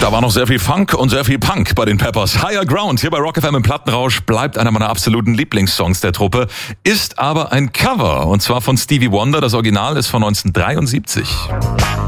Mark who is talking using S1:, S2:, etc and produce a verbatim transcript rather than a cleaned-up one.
S1: Da war noch sehr viel Funk und sehr viel Punk bei den Peppers. Higher Ground hier bei Rock F M im Plattenrausch bleibt einer meiner absoluten Lieblingssongs der Truppe, ist aber ein Cover und zwar von Stevie Wonder. Das Original ist von neunzehnhundertdreiundsiebzig.